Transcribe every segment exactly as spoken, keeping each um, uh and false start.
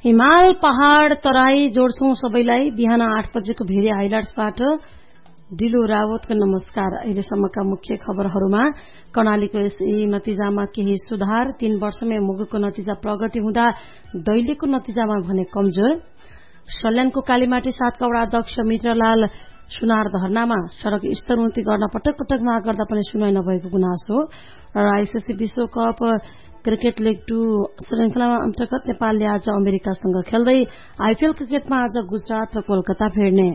हिमाल पहाड़ तराई जोड्छौं सबैलाई। बिहान आठ बजेको भेरी हाइलाइट्सबाट डिलो रावतको नमस्कार। अहिलेसम्मका मुख्य खबरहरूमा कर्णालीको एसई नतिजामा केही सुधार, तीन वर्षमै मुगुको नतिजा प्रगति हुँदा दैलेखको नतिजामा भने कमजोर। सल्यानको कालीमाटी सातका वडा अध्यक्ष मित्रलाल सुनार धरनामा सड़क स्तरोन्नति गर्न पटक पटक माग गर्दा पनि सुनाइ नभएको गुनासो। र आइसिसी विश्वकप क्रिकेट लिग टू श्रृंखलामा अन्तर्गत नेपालले आज अमेरिकासँग खेल्दै आइपीएल क्रिकेटमा आज गुजरात र कोलकाता भेट्ने।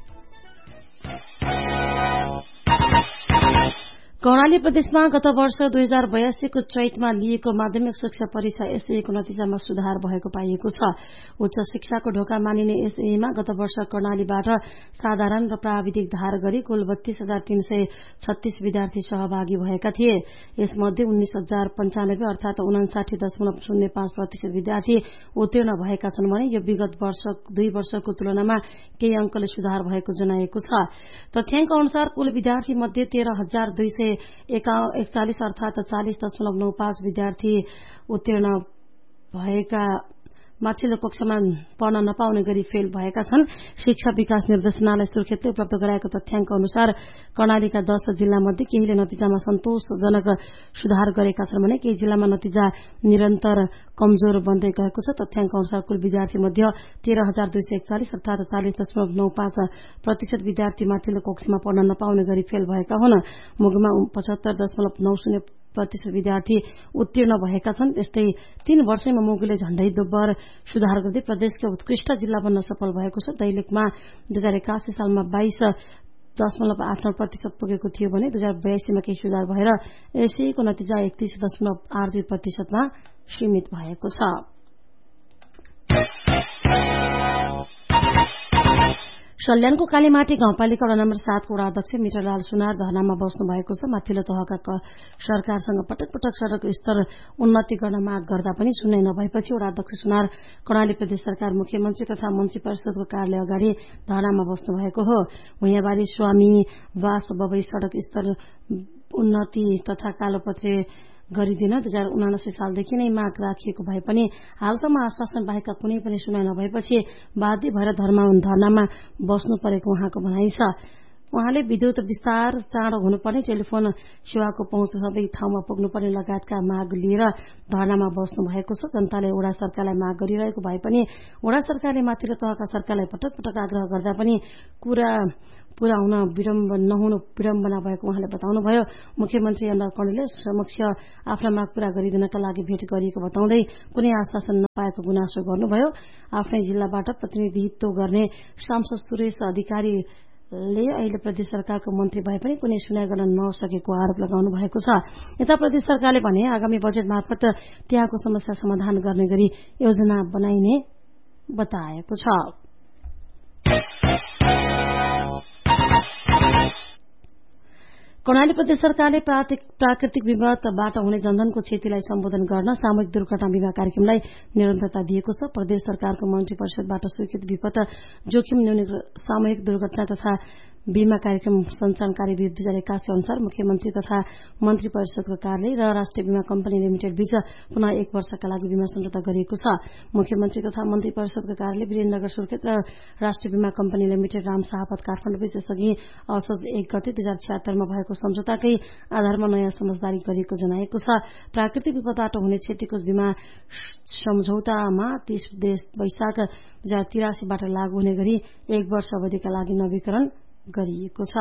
कर्णाली प्रदेशमा गत वर्ष दुई हजार बयासीको चैतमा लिएको माध्यमिक शिक्षा परीक्षा एसईको नतिजामा सुधार भएको पाइएको छ। उच्च शिक्षाको ढोका मानिने एसईमा गत वर्ष कर्णालीबाट साधारण र प्राविधिक धार गरी कुल बत्तीस हजार तीन सय छत्तीस विद्यार्थी सहभागी भएका थिए। यसमध्ये उन्नाइस हजार पञ्चानब्बे अर्थात उनासाठी दशमलव शून्य पाँच प्रतिशत विद्यार्थी उत्तीर्ण भएका छन् भने यो विगत वर्ष दुई वर्षको तुलनामा केही अंकले सुधार भएको जनाएको छ। तथ्याङ्क अनुसार कुल विद्यार्थी मध्ये तेह्र हजार दुई सय एकचालिस अर्थात चालिस दशमलव नौ पाँच विद्यार्थी उत्तीर्ण भएका माथिल्लो कक्षामा पढ्न नपाउने गरी फेल भएका छन्। शिक्षा विकास निर्देशनालय सुर्खेतले उपलब्ध गराएको तथ्याङ्क अनुसार कर्णालीका दश जिल्लामध्ये केहीले नतिजामा सन्तोषजनक सुधार गरेका छन् भने केही जिल्लामा नतिजा निरन्तर कमजोर बन्दै गएको छ। तथ्याङ्क अनुसार कुल विद्यार्थी मध्ये तेह्र हजार दुई सय एकचालिस अर्थात चालिस दशमलव नौ पाँच प्रतिशत विद्यार्थी माथिल्लो कक्षामा पढ्न नपाउने गरी फेल भएका हुन्। मुगमा पचहत्तर दशमलव नौ शून्य प्रतिशत विद्यार्थी उत्तीर्ण भएका छन्। त्यस्तै तीन वर्षैमा मुगुले झण्डै दोब्बर सुधार गर्दै प्रदेशको उत्कृष्ट जिल्ला बन्न सफल भएको छ। दैलेखमा दुई हजार एकासी सालमा बाइस दशमलव आठ नौ प्रतिशत पुगेको थियो भने दुई हजार बयासीमा केही सुधार भएर एसईको नतिजा एकतीस दशमलव आठ दुई प्रतिशतमा सीमित भएको छ। सल्यानको कालीमाटी गाउँपालिका वडा नम्बर सातको वडा अध्यक्ष मित्रलाल सुनार धरनामा बस्नु भएको छ। माथिल्लो तहका सरकारसँग पटक पटक सड़क स्तर उन्नति गर्न माग गर्दा पनि सुन्नै नभएपछि वडा अध्यक्ष सुनार कर्णाली प्रदेश सरकार मुख्यमन्त्री तथा मन्त्री परिषदको कार्यालय अगाडि धरनामा बस्नु भएको हो। भुइँयाबारी स्वामी वास बबई सड़क स्तर उन्नति तथा कालोपत्रे गरिदिन दुई हजार उनासी सालदेखि नै माग राखिएको भए पनि हालसम्म आश्वासन बाहेकका कुनै पनि सुनाइ नभएपछि बाध्य भएर धरनामा बस्नु परेको उहाँको भनाइ छ। उहाँले विद्युत विस्तार चाँडो हुनुपर्ने, टेलिफोन सेवाको पहुँच सबै ठाउँमा पुग्नुपर्ने लगायतका माग लिएर धरनामा बस्नु भएको छ। जनताले वडा सरकारलाई माग गरिरहेको भए पनि वडा सरकारले माथिल्लो तहका सरकारलाई पटक पटक आग्रह गर्दा पनि कुरा पूरा हुन विडम्ब नहुनु विडम्बना भएको उहाँले बताउनुभयो। मुख्यमन्त्री एमआर कणेलले समक्ष आफ्ना माग पूरा गरिदिनका लागि भेट गरिएको बताउँदै कुनै आश्वासन नपाएको गुनासो गर्नुभयो। आफ्नै जिल्लाबाट प्रतिनिधित्व गर्ने सांसद सुरेश अधिकारीले अहिले प्रदेश सरकारको मन्त्री भए पनि कुनै सुनाइ गर्न नसकेको आरोप लगाउनु भएको छ। यता प्रदेश सरकारले भने आगामी बजेट मार्फत त्यहाँको समस्या समाधान गर्ने गरी योजना बनाइने बताएको छ। कर्णाली प्रदेश सरकारले प्राकृतिक विपदबाट हुने जनधनको क्षतिलाई सम्बोधन गर्न सामूहिक दुर्घटना बीमा कार्यक्रमलाई निरन्तरता दिएको छ। प्रदेश सरकारको मन्त्री परिषदबाट स्वीकृत विपद जोखिम न्यूनीकरण सामूहिक दुर्घटना तथा बीमा कार्यक्रम सञ्चालन कार्यविधि दुई हजार एकासी अनुसार मुख्यमन्त्री तथा मन्त्री परिषदको कार्यालय र राष्ट्रिय बीमा कम्पनी लिमिटेड बीच पुनः एक वर्षका लागि बीमा सम्झौता गरिएको छ। मुख्यमन्त्री तथा मन्त्री परिषदको कार्यालय वीरेन्द्रनगर सुर्खेत र राष्ट्रिय बीमा कम्पनी लिमिटेड राम शाहपत काठमाडौँ बीच यसअघि असोज एक गते दुई हजार छिहत्तरमा भएको सम्झौताकै आधारमा नयाँ समझदारी गरिएको जनाएको छ। प्राकृतिक विपदबाट हुने क्षतिको बीमा सम्झौतामा तीस वैशाख दुई हजार तिरासीबाट लागू हुने गरी एक वर्ष अवधिका लागि नवीकरण गरिएको छ।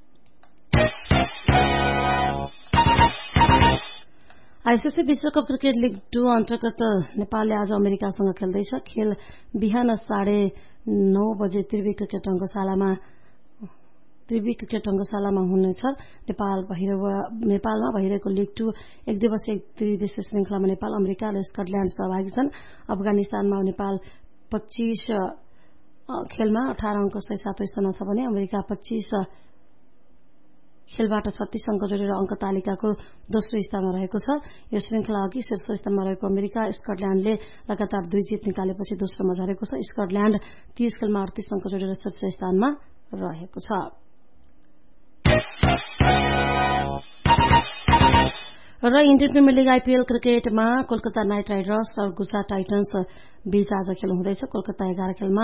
आइसिसी विश्वकप क्रिकेट लिग टू अन्तर्गत नेपालले आज अमेरिकासँग खेल्दैछ। खेल बिहान साढे नौ बजे त्रिवी क्रिकेट रंगशालामा त्रिवी क्रिकेट रंगशालामा हुनेछ। नेपाल नेपालमा भइरहेको लिग टू एक दिवसीय त्रिदेशीय श्रृंखलामा नेपाल, अमेरिका र स्कटल्याण्ड सहभागी छन्। अफगानिस्तानमा नेपाल पच्चीस खेलमा अठार अंक सय सातौं स्थानमा छ भने अमेरिका पच्चीस खेलबाट छत्तीस अंक जोडेर अंक तालिकाको दोस्रो स्थानमा रहेको छ। यो श्रृंखला अघि शीर्ष स्थानमा रहेको अमेरिका स्कटल्याण्डले लगातार दुई जित निकालेपछि दोस्रोमा झरेको छ। स्कटल्याण्ड तीस खेलमा अडतीस अंक जोडेर शीर्ष स्थानमा रहेको छ। र इन्डियन प्रिमियर लिग आइपीएल क्रिकेटमा कोलकाता नाइट राइडर्स र गुजरात टाइटन्स बीच आज खेल हुँदैछ। कोलकाता एघार खेलमा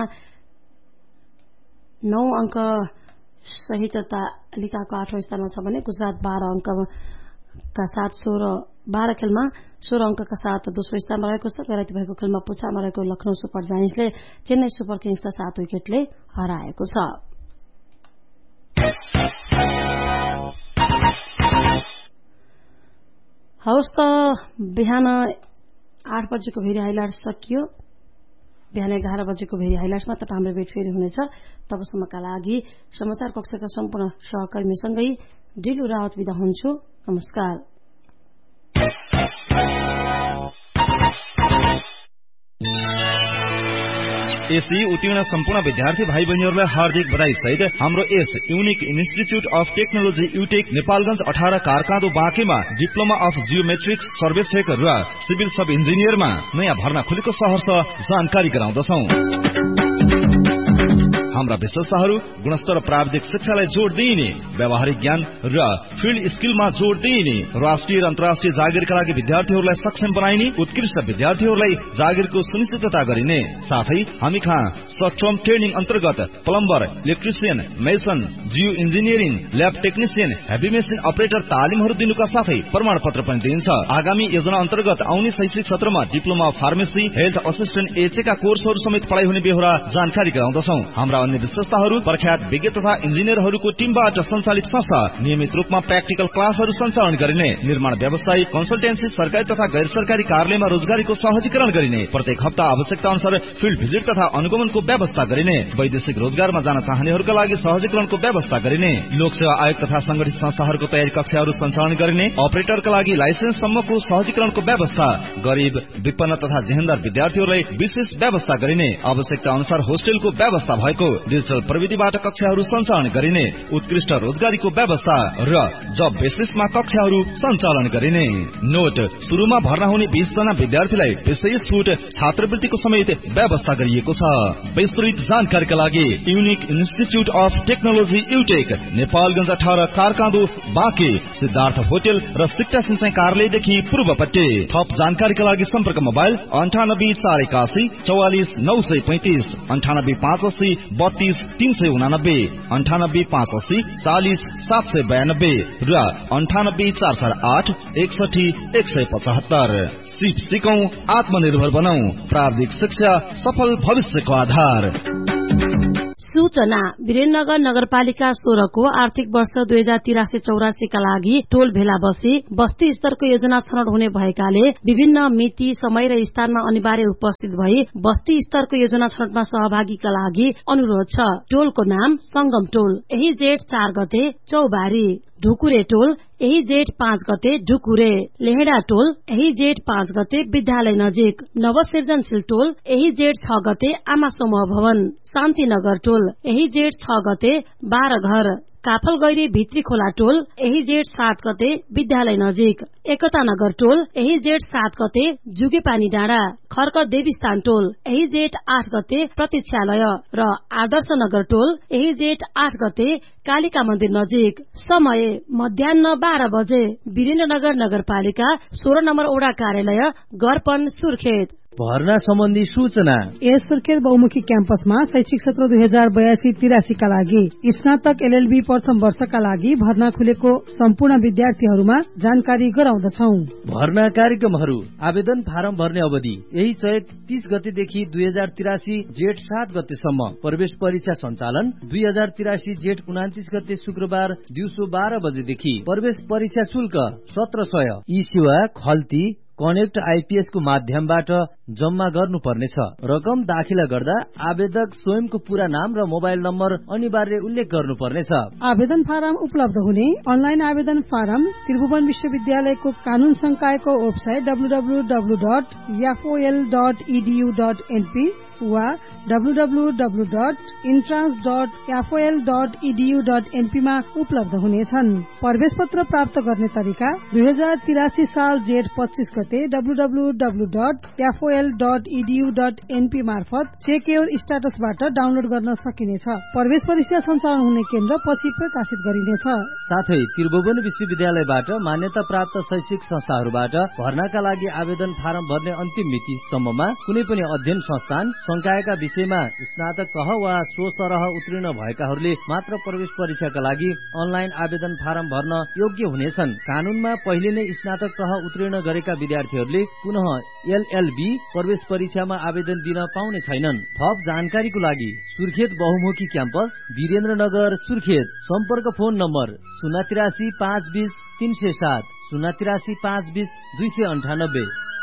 नौ अंक सहित तालिकाको आठौं स्थानमा छ भने गुजरात बाह्र अंकका साथ सोह्र बाह्र खेलमा सोह्र अंकका साथ दोस्रो स्थानमा रहेको छ। बेलायती भएको खेलमा पुछामा रहेको लखनऊ सुपर जायन्ट्सले चेन्नई सुपर किङ्सलाई सात विकेटले हराएको छ। हवस् त बिहान आठ बजेको भेरी हाइलाइट्स सकियो। बिहान एघार बजेको भेरी हाइलाइट्समा तपाईँ हाम्रो भेट फेरि हुनेछ। तबसम्मका लागि समाचार कक्षका सम्पूर्ण सहकर्मीसँगै डिलु रावत बिदा हुन्छु। नमस्कार। एसई उत्तीर्ण सम्पूर्ण विद्यार्थी भाइ बहिनीहरूलाई हार्दिक बधाई सहित हाम्रो यस unique institute of technology युटेक Nepalgunj अठारह कारकाँदो बाँकेमा डिप्लोमा अफ जियोमेट्रिक्स सर्वेक्षक र सिभिल सब इन्जिनियरमा नयाँ भर्ना खुलेको सहर्ष जानकारी गराउँदछौ। हाम्रा विशेषताहरू गुणस्तर प्राविधिक शिक्षालाई जोड दिइने, व्यावहारिक ज्ञान र फिल्ड स्किलमा जोड दिइने, राष्ट्रिय र अन्तर्राष्ट्रिय जागिरका लागि विद्यार्थीहरूलाई सक्षम बनाइने, उत्कृष्ट विद्यार्थीहरूलाई जागिरको सुनिश्चितता गरिने साथै हामी कहाँ सर्ट टर्म ट्रेनिङ अन्तर्गत plumber, electrician, mason, Jio engineering, lab technician, heavy machine operator तालिमहरू दिनुका साथै प्रमाण पत्र पनि दिइन्छ। आगामी योजना अन्तर्गत आउने शैक्षिक सत्रमा डिप्लोमा फार्मेसी, हेल्थ असिस्टेन्ट एचएका कोर्सहरू समेत पढाइ हुने बेहोरा जानकारी गराउँदछौ। हाम्रा अन्य विशेषताहरू प्रख्यात विज्ञ तथा इन्जिनियरहरूको टिमबाट सञ्चालित संस्था, नियमित रूपमा प्र्याक्टिकल क्लासहरू सञ्चालन गरिने, निर्माण व्यवसाय, कन्सल्टेन्सी, सरकारी तथा गैर सरकारी कार्यालयमा रोजगारीको सहजीकरण गरिने, प्रत्येक हप्ता आवश्यकता अनुसार फिल्ड भिजिट तथा अनुगमनको व्यवस्था गरिने, वैदेशिक रोजगारमा जान चाहनेहरूका लागि सहजीकरणको व्यवस्था गरिने, लोकसेवा आयोग तथा संगठित संस्थाहरूको तयारी कक्षाहरू सञ्चालन गरिने, अपरेटरका लागि लाइसेन्स सम्मको सहजीकरणको व्यवस्था, गरीब, विपन्न तथा जेहेन्दार विद्यार्थीहरूलाई विशेष व्यवस्था गरिने, आवश्यकता अनुसार होस्टेलको व्यवस्था भएको, डिजिटल प्रविधिबाट कक्षाहरू सञ्चालन गरिने, उत्कृष्ट रोजगारीको व्यवस्था र जब बेसिसमा कक्षाहरू सञ्चालन गरिने। नोट, सुरुमा भर्ना हुने बीस जना विद्यार्थीलाई विशेष छुट छात्रवृत्तिको समेत व्यवस्था गरिएको छ। विस्तृत जानकारीका लागि unique institute of technology युटेक, Nepalgunj अठारह कारकाँदो बाँके, सिद्धार्थ होटेल र शिक्षा सिंचाइ कार्यालयदेखि पूर्वपट्टि। थप जानकारीका लागि सम्पर्क मोबाइल अन्ठानब्बे चार एकासी चौवालिस नौ सय पैंतिस, अन्ठानब्बे पाँच अस्सी बत्तीस तीन सय उनानब्बे, अन्ठानब्बे पाँच अस्सी चालिस सात सय बयानब्बे र अन्ठानब्बे चार चार आठ एकसठी एक सय पचहत्तर। सिप सिकौं, आत्मनिर्भर बनाऊ, प्राविधिक शिक्षा सफल भविष्यको आधार। सूचना, वीरेन्द्रनगर नगरपालिका सोह्रको आर्थिक वर्ष दुई हजार तिरासी चौरासीका लागि टोल भेला बसी बस्ती स्तरको योजना छनौट हुने भएकाले विभिन्न मिति, समय र स्थानमा अनिवार्य उपस्थित भई बस्ती स्तरको योजना छनौटमा सहभागीका लागि अनुरोध छ। टोलको नाम संगम टोल, यही जेठ चार गते चौबारी। ढुकुरे टोल, यही जेठ पाँच गते ढुकुरे। लेहेडा टोल, यही जेठ पाँच गते विद्यालय नजिक। नवसृजनशील टोल, यही जेठ छ गते आमा समूह भवन। शान्तिनगर टोल, यही जेठ छ गते बाह्र घर। काफल गैरी भित्री खोला टोल, यही जेठ सात गते विद्यालय नजिक। एकता नगर टोल, यही जेठ सात गते जुगेपानी डाँडा। खर्क देवीस्थान टोल, यही जेठ आठ गते प्रतीक्षालय र आदर्श नगर टोल, यही जेठ आठ गते कालिका मन्दिर नजिक। समय मध्याह बाह्र बजे। वीरेन्द्रनगर नगरपालिका सोह्र नम्बर ओडा कार्यालय गरपन सुर्खेत। भर्ना सम्बन्धी सूचना, यस सुर्खेत बहुमुखी क्याम्पसमा शैक्षिक सत्र दुई हजार बयासी तिरासीका लागि स्नातक एलएलबी प्रथम वर्षका लागि भर्ना खुलेको सम्पूर्ण विद्यार्थीहरूमा जानकारी गराउँदछौ। भर्ना कार्यक्रमहरू, आवेदन फारम भर्ने अवधि यही चैत तीस गतेदेखि दुई हजार तिरासी जेठ सात गतेसम्म। प्रवेश परीक्षा सञ्चालन दुई हजार तिरासी जेठ उनातिस गते शुक्रबार दिउँसो बाह्र बजेदेखि। प्रवेश परीक्षा शुल्क सत्र सय। यी सेवा खल्ती कनेक्ट आइपीएस को माध्यमबाट जम्मा गर्नुपर्नेछ। रकम दाखिला गर्दा आवेदक स्वयंको पूरा नाम र मोबाइल नम्बर अनिवार्य उल्लेख गर्नुपर्नेछ। आवेदन फारम उपलब्ध हुने अनलाइन आवेदन फारम त्रिभुवन विश्वविद्यालयको कानून संकायको website W W W dot एफओएल dot edu dot NP वा W W W dot entrance dot एफओएल dot edu dot NP मा उपलब्ध हुनेछन्। प्रवेश पत्र प्राप्त गर्ने तरिका दुई हजार तिरासी साल जेठ पच्चीस गते गते W W W dot एफओएल dot edu dot NP मार्फत चेक योर स्ट्याटसबाट डाउनलोड गर्न सकिनेछ। प्रवेश परीक्षा सञ्चालन हुने केन्द्र पछि प्रकाशित गरिनेछ। साथै त्रिभुवन विश्वविद्यालयबाट मान्यता प्राप्त शैक्षिक संस्थाहरूबाट भर्नाका लागि आवेदन फारम भर्ने अन्तिम मिति सम्ममा कुनै पनि अध्ययन संस्थान संकायका विषयमा स्नातक तह वा सो सरह उत्तीर्ण भएकाहरूले मात्र प्रवेश परीक्षाका लागि अनलाइन आवेदन फारम भर्न योग्य हुनेछन्। कानूनमा पहिले नै स्नातक तह उत्तीर्ण गरेका विद्यार्थीहरूले पुनः एलएलबी प्रवेश परीक्षामा आवेदन दिन पाउने छैनन्। थप जानकारीको लागि सुर्खेत बहुमुखी क्याम्पस वीरेन्द्रनगर सुर्खेत सम्पर्क फोन नम्बर शून्य तिरासी पाँच बीस तीन सय सात शून्य तिरासी पाँच बीस दुई सय अन्ठानब्बे।